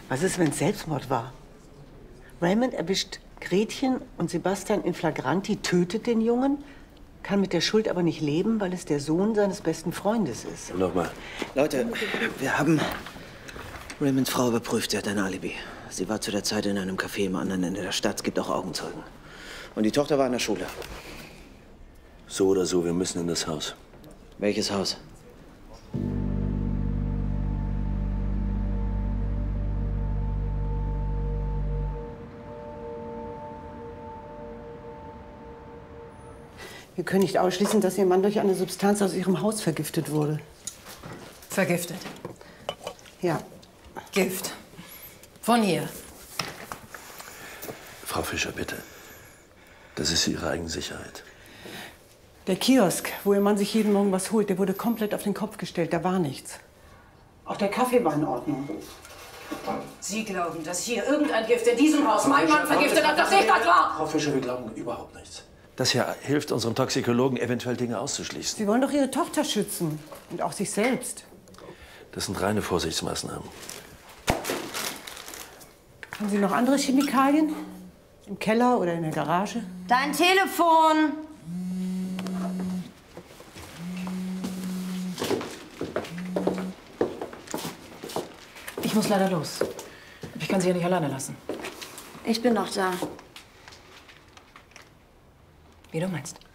Was ist, wenn es Selbstmord war? Raymond erwischt Gretchen und Sebastian in flagranti, tötet den Jungen, kann mit der Schuld aber nicht leben, weil es der Sohn seines besten Freundes ist. Nochmal. Leute, wir haben Raymonds Frau überprüft. Sie hat ein Alibi. Sie war zu der Zeit in einem Café am anderen Ende der Stadt. Es gibt auch Augenzeugen. Und die Tochter war in der Schule. So oder so, wir müssen in das Haus. Welches Haus? Wir können nicht ausschließen, dass Ihr Mann durch eine Substanz aus Ihrem Haus vergiftet wurde. Vergiftet? Ja. Gift. Von hier. Frau Fischer, bitte. Das ist Ihre eigene Sicherheit. Der Kiosk, wo Ihr Mann sich jeden Morgen was holt, der wurde komplett auf den Kopf gestellt. Da war nichts. Auch der Kaffee war in Ordnung. Sie glauben, dass hier irgendein Gift in diesem Haus meinen Mann vergiftet hat, das nicht das war? Frau Fischer, wir glauben überhaupt nichts. Das hier hilft unseren Toxikologen, eventuell Dinge auszuschließen. Sie wollen doch Ihre Tochter schützen. Und auch sich selbst. Das sind reine Vorsichtsmaßnahmen. Haben Sie noch andere Chemikalien? Im Keller oder in der Garage? Dein Telefon! Ich muss leider los. Ich kann Sie ja nicht alleine lassen. Ich bin noch da. Wie du meinst.